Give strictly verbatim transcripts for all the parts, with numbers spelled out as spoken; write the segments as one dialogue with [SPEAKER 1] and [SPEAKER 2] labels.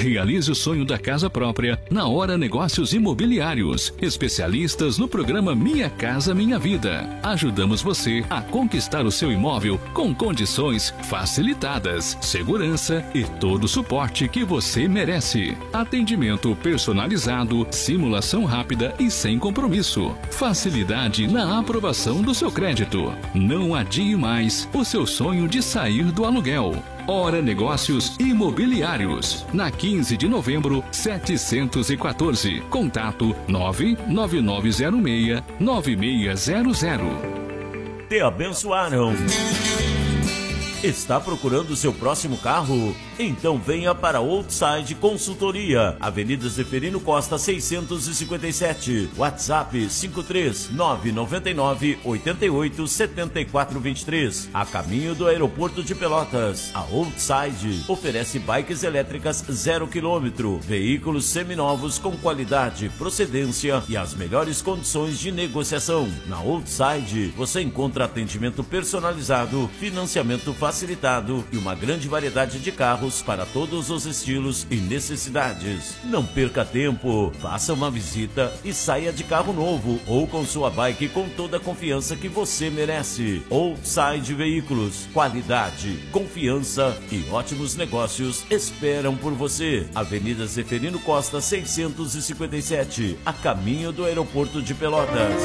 [SPEAKER 1] Realize o sonho da casa própria na Hora Negócios Imobiliários. Especialistas no programa Minha Casa Minha Vida. Ajudamos você a conquistar o seu imóvel com condições facilitadas, segurança e todo o suporte que você merece. Atendimento personalizado, simulação rápida e sem compromisso. Facilidade na aprovação do seu crédito. Não adie mais o seu sonho de sair do aluguel. Hora Negócios Imobiliários, na quinze de novembro, setecentos e quatorze. Contato nove nove nove zero seis nove seis zero zero.
[SPEAKER 2] Te abençoaram. Está procurando o seu próximo carro? Então venha para Outside Consultoria, Avenida Zeferino Costa seiscentos e cinquenta e sete, WhatsApp cinco três nove nove nove oito oito sete quatro dois três, a caminho do aeroporto de Pelotas. A Outside oferece bikes elétricas zero quilômetro, veículos seminovos com qualidade, procedência e as melhores condições de negociação. Na Outside você encontra atendimento personalizado, financiamento facilitado facilitado e uma grande variedade de carros para todos os estilos e necessidades. Não perca tempo, faça uma visita e saia de carro novo ou com sua bike com toda a confiança que você merece. Outside Veículos, qualidade, confiança e ótimos negócios esperam por você. Avenida Zeferino Costa seiscentos e cinquenta e sete, a caminho do aeroporto de Pelotas.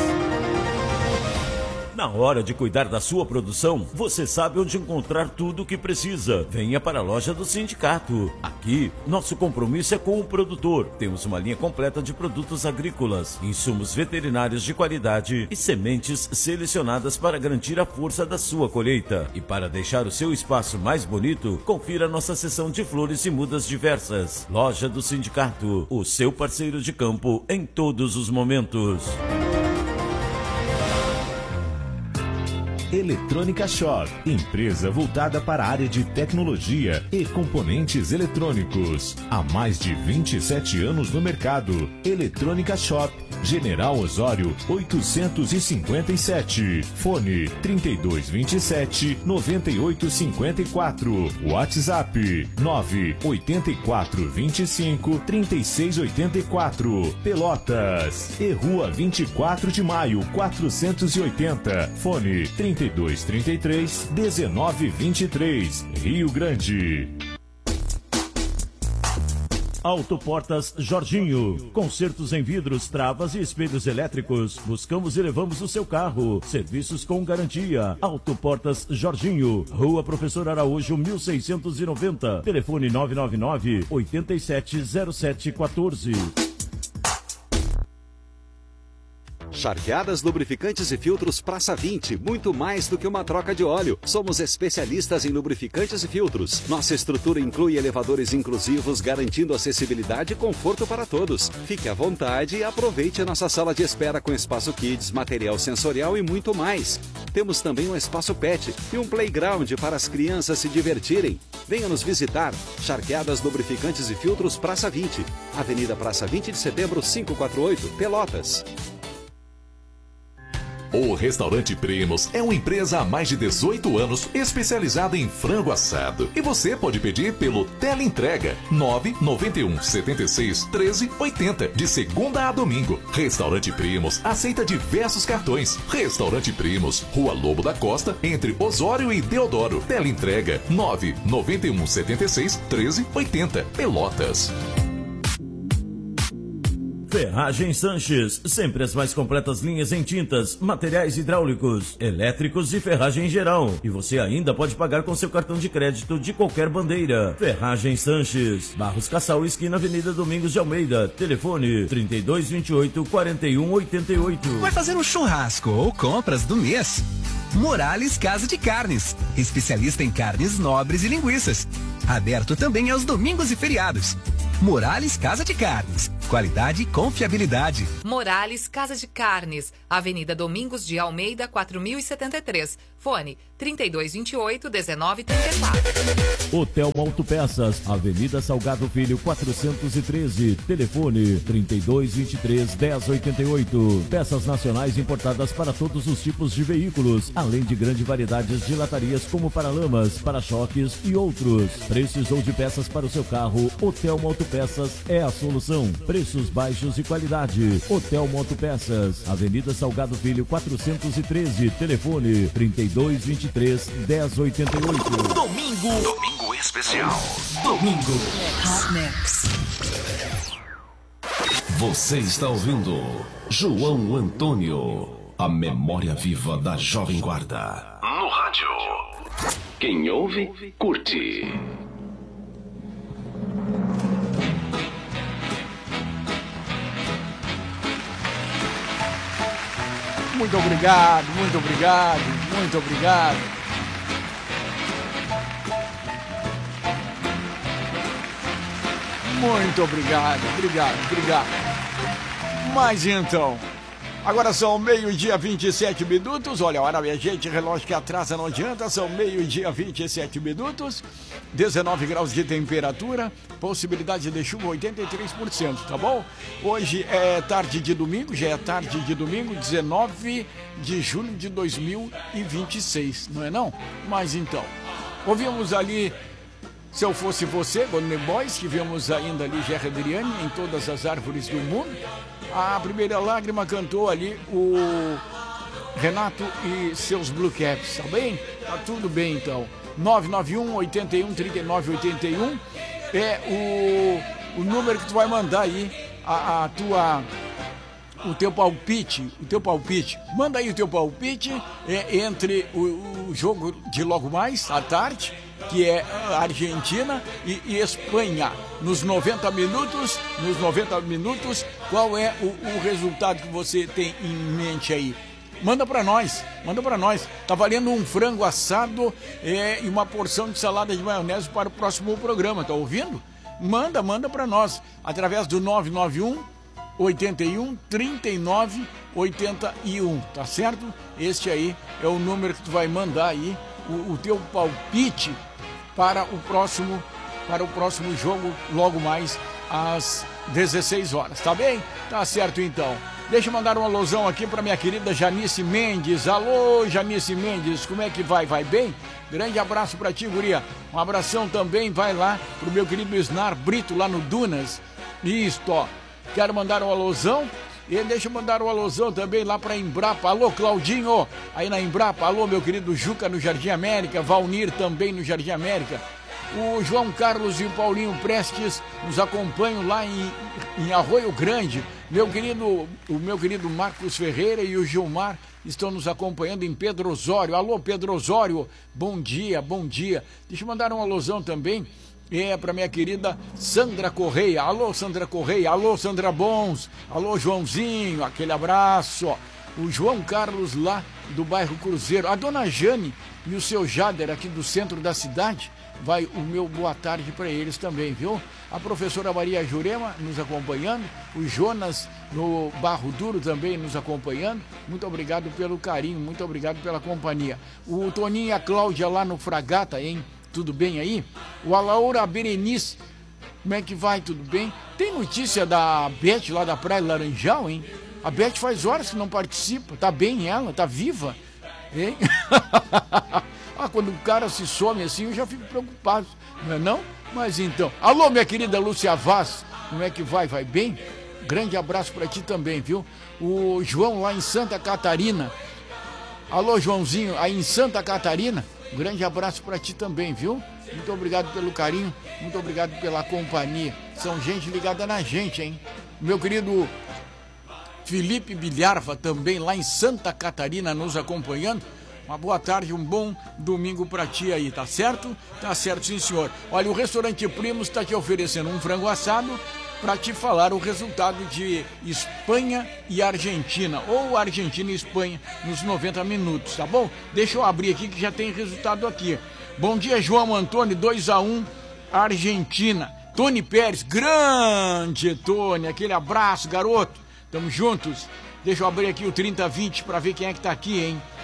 [SPEAKER 2] Na hora de cuidar da sua produção, você sabe onde encontrar tudo o que precisa. Venha para a loja do sindicato. Aqui, nosso compromisso é com o produtor. Temos uma linha completa de produtos agrícolas, insumos veterinários de qualidade e sementes selecionadas para garantir a força da sua colheita. E para deixar o seu espaço mais bonito, confira nossa seção de flores e mudas diversas. Loja do Sindicato, o seu parceiro de campo em todos os momentos.
[SPEAKER 3] Eletrônica Shop, empresa voltada para a área de tecnologia e componentes eletrônicos. Há mais de vinte e sete anos no mercado. Eletrônica Shop, General Osório oitocentos e cinquenta e sete. Fone trinta e dois vinte e sete, noventa e oito cinquenta e quatro. WhatsApp nove oito quatro vinte e cinco, trinta e seis oitenta e quatro. Pelotas e Rua vinte e quatro de maio, quatrocentos e oitenta. Fone trinta e dois trinta e três, dezenove vinte e três, Rio Grande.
[SPEAKER 2] Autoportas Jorginho. Consertos em vidros, travas e espelhos elétricos. Buscamos e levamos o seu carro. Serviços com garantia. Autoportas Jorginho. Rua Professor Araújo, mil seiscentos e noventa. Telefone nove nove nove, oito sete zero sete um quatro.
[SPEAKER 4] Charqueadas, lubrificantes e filtros Praça vinte, muito mais do que uma troca de óleo. Somos especialistas em lubrificantes e filtros. Nossa estrutura inclui elevadores inclusivos, garantindo acessibilidade e conforto para todos. Fique à vontade e aproveite a nossa sala de espera com espaço kids, material sensorial e muito mais. Temos também um espaço pet e um playground para as crianças se divertirem. Venha nos visitar. Charqueadas, lubrificantes e filtros Praça vinte, Avenida Praça vinte de Setembro, quinhentos e quarenta e oito, Pelotas.
[SPEAKER 5] O Restaurante Primos é uma empresa há mais de dezoito anos especializada em frango assado. E você pode pedir pelo teleentrega nove nove um sete seis treze oitenta de segunda a domingo. Restaurante Primos aceita diversos cartões. Restaurante Primos, Rua Lobo da Costa, entre Osório e Deodoro. Teleentrega nove nove um sete seis treze oitenta, Pelotas.
[SPEAKER 2] Ferragens Sanches, sempre as mais completas linhas em tintas, materiais hidráulicos, elétricos e ferragem geral. E você ainda pode pagar com seu cartão de crédito de qualquer bandeira. Ferragens Sanches, Barros Cassal, esquina Avenida Domingos de Almeida. Telefone trinta e dois vinte e oito, quarenta e um oitenta e oito.
[SPEAKER 6] Vai fazer um churrasco ou compras do mês? Morales Casa de Carnes, especialista em carnes nobres e linguiças. Aberto também aos domingos e feriados. Morales Casa de Carnes, qualidade e confiabilidade.
[SPEAKER 7] Morales Casa de Carnes, Avenida Domingos de Almeida, quatro mil e setenta e três. Fone trinta e dois vinte e oito, dezenove trinta e quatro.
[SPEAKER 8] Hotel Autopeças, Avenida Salgado Filho quatrocentos e treze, telefone trinta e dois vinte e três, dez oitenta e oito. Peças nacionais importadas para todos os tipos de veículos, além de grande variedade de latarias como paralamas, para-choques e outros. Precisou de peças para o seu carro? Hotel Autopeças é a solução. Preços baixos e qualidade. Hotel Autopeças, Avenida Salgado Filho quatrocentos e treze, telefone trinta e dois vinte e três, dez oitenta e oito.
[SPEAKER 9] Domingo, domingo especial. Domingo Hot Mix. Você está ouvindo João Antônio, a memória viva da Jovem Guarda. No rádio. Quem ouve, curte.
[SPEAKER 10] Muito obrigado, muito obrigado, muito obrigado. Muito obrigado, obrigado, obrigado. Mas então, agora são meio-dia vinte e sete minutos. Olha a hora, minha gente, relógio que atrasa não adianta. São meio-dia vinte e sete minutos, dezenove graus de temperatura, possibilidade de chuva oitenta e três por cento, tá bom? Hoje é tarde de domingo, já é tarde de domingo, dezenove de julho de dois mil e vinte e seis, não é não? Mas então, ouvimos ali Se Eu Fosse Você, Golden Boys, que vemos ainda ali Gerry Adriane em Todas as Árvores do Mundo. A Primeira Lágrima cantou ali o Renato e seus Blue Caps, tá bem? Tá tudo bem então. nove nove um, oito um, trinta e nove oitenta e um é o, o número que tu vai mandar aí a, a tua, o teu palpite, o teu palpite. Manda aí o teu palpite é, entre o, o jogo de logo mais à tarde, que é Argentina e, e Espanha. Nos noventa minutos, nos noventa minutos, qual é o, o resultado que você tem em mente aí? Manda pra nós, manda pra nós. Tá valendo um frango assado é, e uma porção de salada de maionese para o próximo programa, tá ouvindo? Manda, manda pra nós, através do nove nove um, oito um, trinta e nove oitenta e um, tá certo? Este aí é o número que tu vai mandar aí, o, o teu palpite para o próximo, para o próximo jogo, logo mais às dezesseis horas, tá bem? Tá certo então. Deixa eu mandar um alusão aqui para minha querida Janice Mendes. Alô, Janice Mendes, como é que vai? Vai bem? Grande abraço para ti, guria. Um abração também vai lá pro meu querido Snar Brito, lá no Dunas. Isto, ó. Quero mandar um alusão. E deixa eu mandar um alusão também lá para Embrapa. Alô, Claudinho, aí na Embrapa. Alô, meu querido Juca no Jardim América. Valnir também no Jardim América. O João Carlos e o Paulinho Prestes nos acompanham lá em, em Arroio Grande. Meu querido, o meu querido Marcos Ferreira e o Gilmar estão nos acompanhando em Pedro Osório. Alô, Pedro Osório, bom dia, bom dia. Deixa eu mandar uma alusão também é para minha querida Sandra Correia. Alô, Sandra Correia. Alô, Sandra Bons. Alô, Joãozinho, aquele abraço. O João Carlos lá do bairro Cruzeiro. A dona Jane e o seu Jader aqui do centro da cidade. Vai o meu boa tarde para eles também, viu? A professora Maria Jurema nos acompanhando, o Jonas no Barro Duro também nos acompanhando. Muito obrigado pelo carinho, muito obrigado pela companhia. O Toninho e a Cláudia lá no Fragata, hein? Tudo bem aí? O Alaura Berenice, como é que vai? Tudo bem? Tem notícia da Beth lá da Praia Laranjal, hein? A Beth faz horas que não participa, tá bem ela, tá viva, hein? Ah, quando o cara se some assim, eu já fico preocupado, não é não? Mas então, alô, minha querida Lúcia Vaz, como é que vai? Vai bem? Grande abraço para ti também, viu? O João lá em Santa Catarina. Alô, Joãozinho, aí em Santa Catarina. Grande abraço para ti também, viu? Muito obrigado pelo carinho, muito obrigado pela companhia. São gente ligada na gente, hein? Meu querido Felipe Bilharva também lá em Santa Catarina nos acompanhando. Uma boa tarde, um bom domingo pra ti aí, tá certo? Tá certo, sim, senhor. Olha, o Restaurante Primos tá te oferecendo um frango assado pra te falar o resultado de Espanha e Argentina, ou Argentina e Espanha nos noventa minutos, tá bom? Deixa eu abrir aqui que já tem resultado aqui. Bom dia, João Antônio, dois a um, Argentina. Tony Pérez, grande Tony, aquele abraço, garoto. Tamo juntos. Deixa eu abrir aqui o trinta vinte pra ver quem é que tá aqui, hein?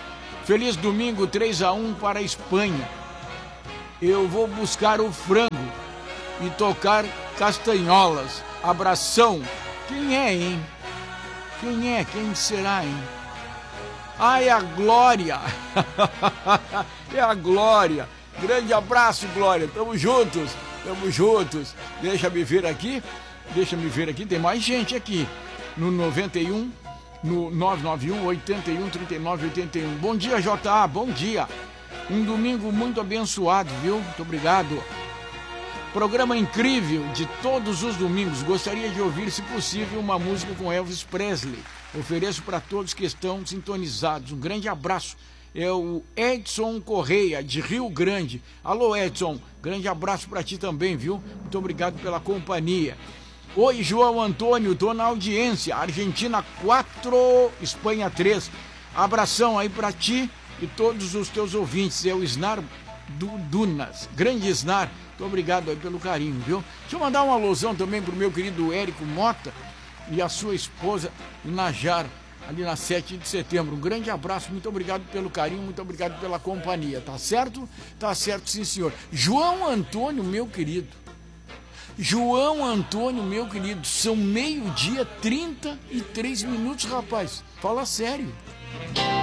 [SPEAKER 10] Feliz domingo, três a um para a Espanha. Eu vou buscar o frango e tocar castanholas. Abração. Quem é, hein? Quem é? Quem será, hein? Ah, é a Glória. É a Glória. Grande abraço, Glória. Tamo juntos. Tamo juntos. Deixa-me ver aqui. Deixa-me ver aqui. Tem mais gente aqui. No noventa e um, no nove nove um, oitenta e um, trinta e nove, oitenta e um. Bom dia, J A. Bom dia. Um domingo muito abençoado, viu? Muito obrigado. Programa incrível de todos os domingos. Gostaria de ouvir, se possível, uma música com Elvis Presley. Ofereço para todos que estão sintonizados. Um grande abraço. É o Edson Correia, de Rio Grande. Alô, Edson. Grande abraço para ti também, viu? Muito obrigado pela companhia. Oi, João Antônio. Tô na audiência. Argentina quatro, Espanha três. Abração aí para ti e todos os teus ouvintes. É o Snar do Dunas. Grande Snar. Muito obrigado aí pelo carinho, viu? Deixa eu mandar uma alusão também pro meu querido Érico Mota e a sua esposa Najar, ali na sete de setembro. Um grande abraço, muito obrigado pelo carinho, muito obrigado pela companhia, tá certo? Tá certo, sim, senhor. João Antônio, meu querido. João Antônio, meu querido, são meio-dia, trinta e três minutos, rapaz. Fala sério.